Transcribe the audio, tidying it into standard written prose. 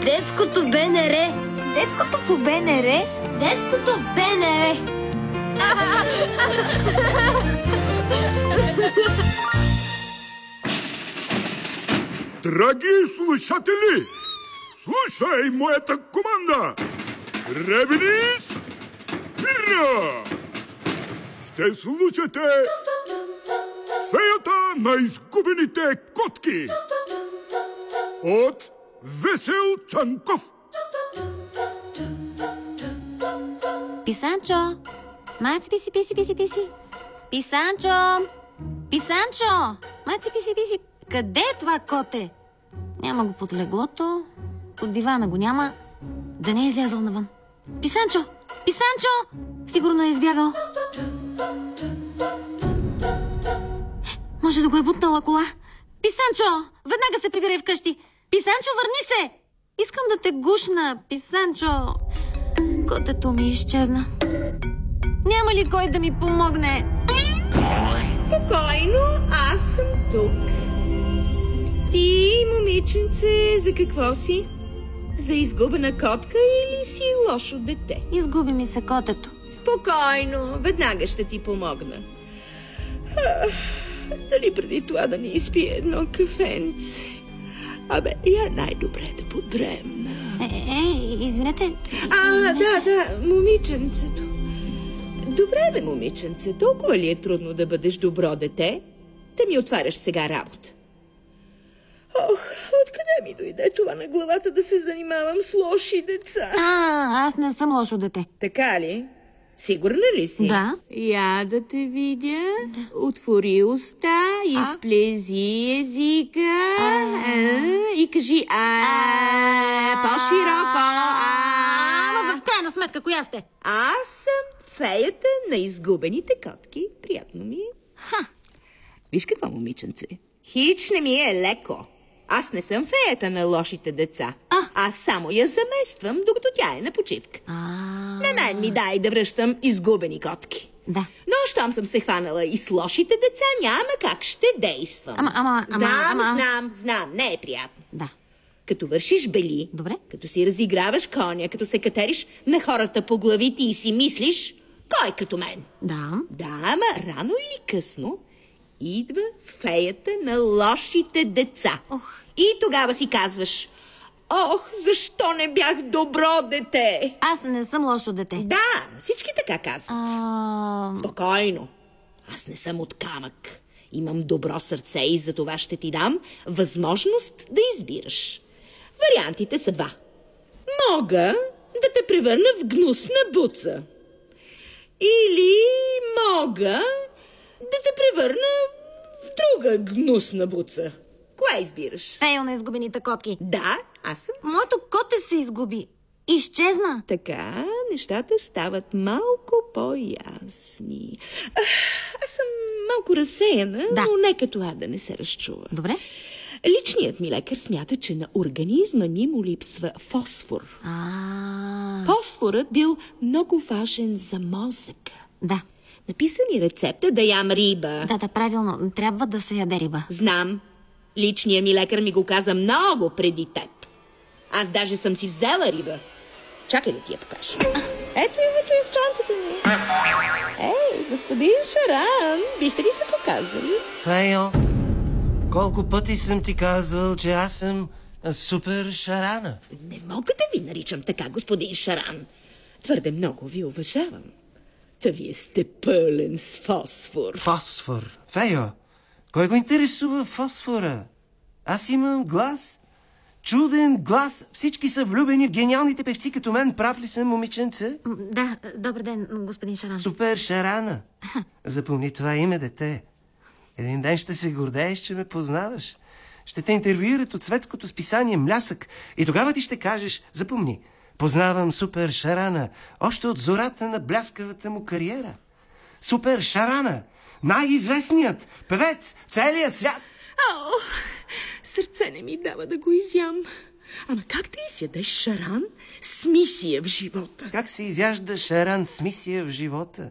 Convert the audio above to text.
Детското БНР. Детското по БНР? Детското БНР. Драги слушатели, слушай моята команда! Ревенис, Ира! Ще слушате Феята на изгубените котки от Весел Цанков. Писанчо! Маци, писи! Писанчо! Маци, писи! Къде е това коте? Няма го под леглото, под дивана го няма. Да не е излязъл навън. Писанчо! Сигурно е избягал. Може да го е бутнала кола. Писанчо! Веднага се прибирай вкъщи. Писанчо, върни се! Искам да те гушна, Писанчо. Котето ми изчезна. Няма ли кой да ми помогне? Спокойно, аз съм тук. Ти, момиченце, за какво си? За изгубена котка или си лошо дете? Изгуби ми се котето. Спокойно, веднага ще ти помогна. Дали преди това да ни изпие едно кафенце? Абе, я най-добре да подремна. Извинете. Да, момиченцето. Добре бе, момиченце, толкова ли е трудно да бъдеш добро дете? Да ми отваряш сега работа. Откъде ми дойде това на главата да се занимавам с лоши деца? Аз не съм лошо дете. Така ли? Сигурна ли си? Да. Я да те видя. Да. Отвори уста, изплези езика и кажи по-широко. Ама в крайна сметка, коя сте? Аз съм феята на изгубените котки. Приятно ми е. Виж какво, момиченце. Хич не ми е леко. Аз не съм феята на лошите деца. Аз само я замествам, докато тя е на почивка. На мен ми дай да връщам изгубени котки. Да. Но щом съм се хванала и с лошите деца, няма как ще действам. Знам, не е приятно. Да. Като вършиш бели, добре, като си разиграваш коня, като се катериш на хората по главите и си мислиш, кой като мен? Да. Да, ама рано или късно идва феята на лошите деца. И тогава си казваш: защо не бях добро дете? Аз не съм лошо дете. Да, всички така казват. Спокойно. Аз не съм от камък. Имам добро сърце и за това ще ти дам възможност да избираш. Вариантите са два. Мога да те превърна в гнусна буца. Или мога да те превърна в друга гнусна буца. Коя избираш? Фейл на изгубените котки. Да, аз съм. Моето коте се изгуби. Изчезна. Така нещата стават малко по-ясни. Аз съм малко разсеяна, но нека това да не се разчува. Добре. Личният ми лекар смята, че на организма ни му липсва фосфор. Фосфорът бил много важен за мозъка. Да. Написа ми рецепта да ям риба. Да, правилно. Трябва да се яде риба. Знам. Личният ми лекар ми го каза много преди теб. Аз даже съм си взела риба. Чакай да ти я покажа. Ето я в чантата ми. Ей, господин Шаран, бихте ли се показали? Фейо, колко пъти съм ти казвал, че аз съм супер Шарана? Не мога да ви наричам така, господин Шаран. Твърде много ви уважавам. Та вие сте пълен с фосфор. Фосфор? Фейо, кой го интересува фосфора? Аз имам глас. Чуден глас. Всички са влюбени в гениалните певци като мен. Прав ли съм, момиченце? Да, добър ден, господин Шаран. Супер Шарана. Запомни това име, дете. Един ден ще се гордееш, че ме познаваш. Ще те интервюират от светското списание Млясък. И тогава ти ще кажеш: запомни, познавам Супер Шарана още от зората на бляскавата му кариера. Супер Шарана, най-известният певец в целия свят. Сърце не ми дава да го изям. Ама как да изядеш шаран с мисия в живота? Как се изяжда шаран с мисия в живота?